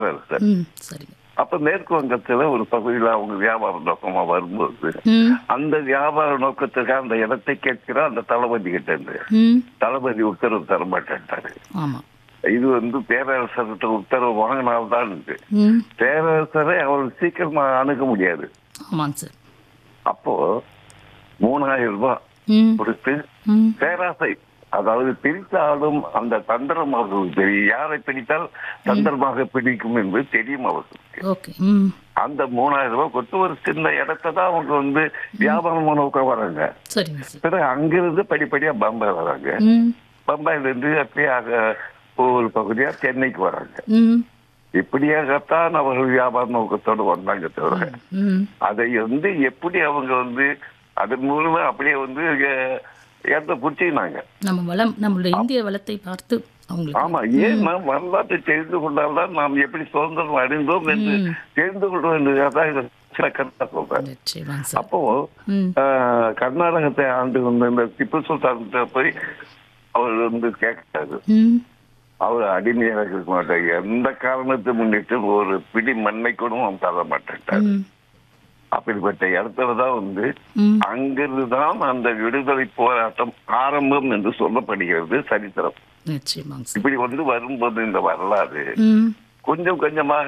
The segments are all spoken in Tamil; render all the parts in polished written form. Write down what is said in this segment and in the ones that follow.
சார். சரிங்க. அப்ப மேற்கு வங்கத்துல ஒரு பகுதியில் அவங்க வியாபார நோக்கமா வரும்போது ம். அந்த வியாபார நோக்கத்துக்காக அந்த இடத்தை கேட்கிற அந்த தளபதி கிட்ட இருந்து ம். தளபதி உத்தரவு தர மாட்டேன்ட்டாரு. ஆமா. இது பேரரசர்கிட்ட உத்தரவு வாங்கினால்தான் இருக்கு. ம். பேரரசரை அவர்கள் சீக்கிரமா அணுக முடியாது. ஆமாங்க சார். அப்போ 3000 ரூபாய் ம். கொடுத்து ம். பேராசை, அதாவது பிரித்தாலும் அந்த தந்திரம் அவர்களுக்கு தெரியும். யாரை பிடித்தால் தந்திரமாக பிடிக்கும் என்பது தெரியும் அவர்களுக்கு. ஓகே. ம். அந்த 3000 ரூபாய் கொடுத்து ஒரு சின்ன இடத்தை தான் அவங்க வியாபாரம் நோக்க வராங்க. சரிங்க சார். பிறகு அங்கிருந்து படிப்படியா பம்பாய் வராங்க. ம். பம்பாயில இருந்து அப்படியே ஒரு பகுதியா சென்னைக்கு வராங்க. ம். இப்படியாகத்தான் அவர்கள் வியாபார நோக்கத்தோடு வந்தாங்க தவிர ம். அதை எப்படி அவங்க அதன் மூலமா அப்படியே இடத்த புடிச்சிக்கினாங்க. நம்மளுடைய இந்திய வளத்தை பார்த்து அவங்களுக்கு. ஆமா, ஏன் நாம் வரலாற்றை தெரிந்து கொண்டால்தான் நாம் எப்படி சுதந்திரம் அடைந்தோம் என்று தெரிந்து கொள்வோம் என்றுதான் சில கருத்தா சொல்றேன். நிச்சயமாங்க சார். அப்போ ம். கர்நாடகத்தை ஆண்டு இந்த திப்பு சுல்தான் போய் அவர் கேட்காரு. ம். அவர் அடிமையாக இருக்க மாட்டாங்க, எந்த காரணத்தை முன்னிட்டு ஒரு பிடி மண்ணை கூட அவன் தர மாட்டேன். ம். அப்படிப்பட்ட இடத்துலதான் ம். அங்கிருந்துதான் அந்த விடுதலை போராட்டம் ஆரம்பம் என்று சொல்லப்படுகிறது சரித்திரம். நிச்சயமாங்க சார். இப்படி வரும்போது இந்த வரலாறு ம். கொஞ்சம் கொஞ்சமாக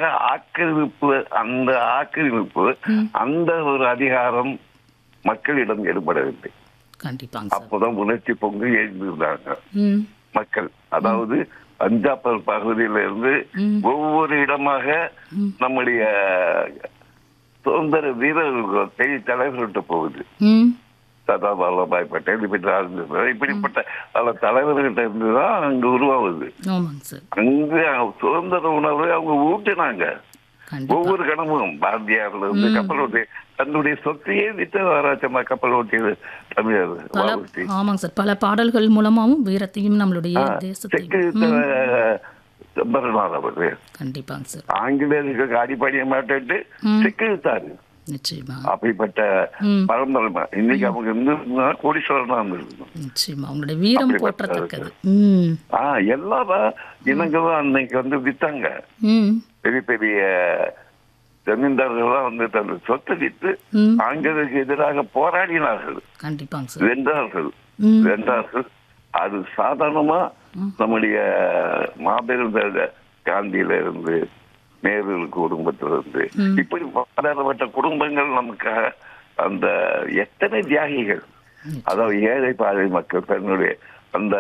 அந்த ஆக்கிரமிப்பு அந்த ஒரு அதிகாரம் மக்களிடம் ஏற்படவில்லை. கண்டிப்பாங்க சார். அப்போதான் உணர்ச்சி பொங்கு எழுந்திருந்தாங்க ம். மக்கள். அதாவது பஞ்சாப் பகுதியில இருந்து ஒவ்வொரு இடமாக நம்முடைய சுதந்திர வீரர்கள் பெரிய தலைவர்கள்ட்ட போகுது. ம். சர்தார் வல்லபாய் பட்டேல் இப்படிப்பட்ட பல தலைவர்கிட்ட இருந்துதான் அங்க உருவாகுது. ஆமாங்க சார். அங்க சுதந்திர உணர்வை அவங்க ஊட்டினாங்க. கண்டிப்பா. ஒவ்வொரு கணமும் பாரதியார்ல இருந்து கப்பல் ஓட்டி தன்னுடைய சொத்தையே வித்து வராச்சமா கப்பல் ஓட்டியது தமிழர் வாவுசி. ஆமாங்க சார். பல பாடல்கள் மூலமாவும் வீரத்தையும் நம்மளுடைய தேசத்தையும். செம்பரனார் அவரு கண்டிப்பாங்க சார். ஆங்கிலேயர்களுக்கு அடிப்படைய மாட்டேன்ட்டு செக்கிழுத்தாரு. நிச்சயமா. அப்படிப்பட்ட பரம்பரை இன்னைக்கு அவங்க இருந்திருந்தா கோடீஸ்வரனா இருந்திருக்கணும். நிச்சயமா அவங்களுடைய வீரம் போற்றத்தக்கது. எல்லா இனங்களும் அன்னைக்கு வித்தாங்க. பெரிய பெரிய ஜமீன்தார்கள்லாம் தன் சொத்தை வித்து ஆங்கிலேயருக்கு எதிராக போராடினார்கள். கண்டிப்பாங்க சார். வென்றார்கள். அது சாதாரணமா நம்முடைய மாபெரும் காந்தியில இருந்து நேரு குடும்பத்திலிருந்து இப்படி பலதரப்பட்ட குடும்பங்கள் நமக்காக அந்த எத்தனை தியாகிகள், அதாவது ஏழை பாழை மக்கள், தன்னுடைய அந்த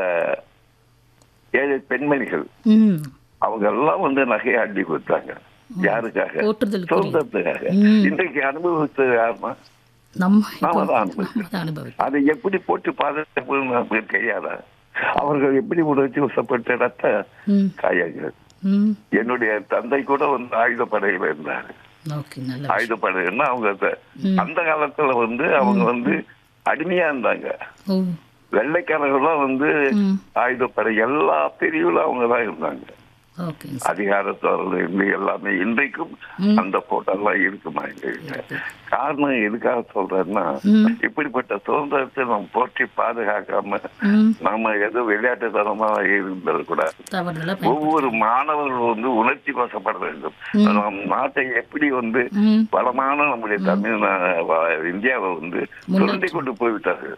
ஏழை பெண்மணிகள் அவங்க எல்லாம் நகையை அள்ளி கொடுத்தாங்க. யாருக்காக? சுதந்திரத்துக்காக. இன்றைக்கு அனுபவித்தது யாருமா? நாம தான் அனுபவித்தோம். அதை எப்படி போட்டு பாதுகாப்பு கையாள அவர்கள் எப்படி உணர்ச்சி வசப்பட்ட ரத்த காயங்கள். என்னுடைய தந்தை கூட ஆயுதப்படையில இருந்தாரு. ஆயுதப்படைன்னா அவங்க அந்த காலத்துல அவங்க அடிமையா இருந்தாங்க. வெள்ளைக்காரர்கள்லாம் ஆயுதப்படை எல்லா பிரிவுல அவங்கதான் இருந்தாங்க. அதிகாரத்தோடு இருந்து எல்லாமே இன்றைக்கும் அந்த போட்டோலாம் இருக்குமா எங்க வீட்டுல. காரணம் எதுக்காக சொல்றேன்னா, இப்படிப்பட்ட சுதந்திரத்தை நம்ம போற்றி பாதுகாக்காம நாம ஏதோ விளையாட்டுத்தனமா இருந்துடக்கூடாது. ஒவ்வொரு மாணவர்கள் உணர்ச்சி வசப்பட வேண்டும். நம் நாட்டை எப்படி வளமான நம்முடைய இந்தியாவை சுரண்டி கொண்டு போய்விட்டார்கள்.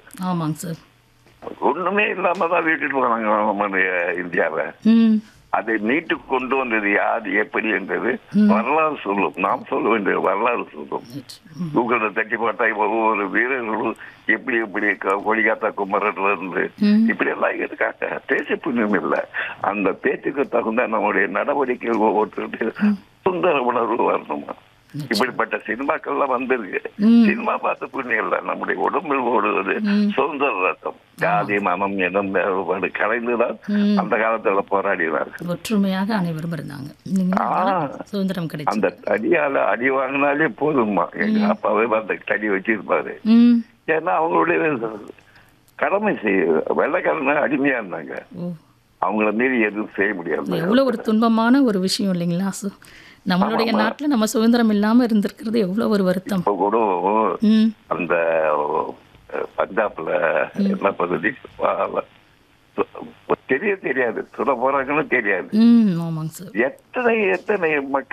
ஒண்ணுமே இல்லாமதான் வீட்டுக்கு போனாங்க நம்முடைய இந்தியாவை. அதை நீட்டு கொண்டு வந்தது யார், எப்படி என்றது வரலாறு சொல்லும். நாம் சொல்ல வேண்டிய வரலாறு சொல்லும். கூகுள தட்டி பார்த்தா ஒவ்வொரு வீரர்களும் எப்படி எப்படி கொடிகாத்தா குமரன்ல இருந்து இப்படி எல்லாம் இருக்காங்க. பேச்சு புண்ணியம் இல்லை. அந்த பேச்சுக்கு தகுந்த நம்முடைய நடவடிக்கைகள் ஒவ்வொருத்தருடைய சுந்தர உணர்வு வரணுமா. இப்படிப்பட்ட சினிமாக்கள்லாம் வந்திருக்கு. சினிமா பார்த்த புண்ணியம் இல்லை. நம்முடைய உடம்பில் ஓடுவது சுதந்திர ரத்தம். ஜாதி மனம் இனம் வேறுபாடு கலைந்துதான் அந்த காலத்துல போராடினார்கள். ஒற்றுமையாக அனைவரும் இருந்தாங்க. சுதந்திரம் கிடைக்கும். அந்த தடியால அடி வாங்கினாலே போதுமா. எங்க அப்பாவே அந்த தடி வச்சிருப்பாரு. ஏன்னா அவங்களுடைய கடமை செய்ய வெள்ளைக்காரன அடிமையா இருந்தாங்க. அவங்கள மீறி எதுவும் செய்ய முடியாது. எவ்வளவு ஒரு துன்பமான ஒரு விஷயம் இல்லைங்களா? நம்மளுடைய நாட்டுல நம்ம சுதந்திரம் இல்லாம இருந்திருக்கிறது எவ்வளவு ஒரு வருத்தம். இப்ப கூட அந்த பஞ்சாப்ல என்ன பகுதி தெரியாது சுட போறாங்கன்னு தெரியாது. ஆமாங்க சார். எத்தனை எத்தனை மக்கள்